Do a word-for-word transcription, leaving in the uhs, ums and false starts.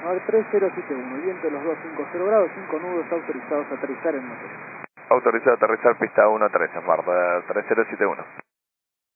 A ver, tres cero siete uno, viento de los dos cinco cero grados, cinco nudos autorizados a aterrizar en motor. Autorizado a aterrizar pista uno tres en Mar, tres cero siete uno.